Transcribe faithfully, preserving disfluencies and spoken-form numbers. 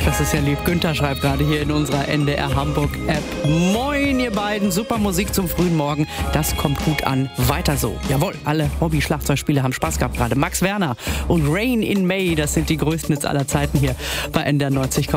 Das ist ja lieb. Günther schreibt gerade hier in unserer N D R Hamburg-App. Moin, ihr beiden. Super Musik zum frühen Morgen. Das kommt gut an. Weiter so. Jawohl, alle Hobby-Schlagzeugspieler haben Spaß gehabt gerade. Max Werner und Rain in May, das sind die größten Hits aller Zeiten hier bei N D R neunzig.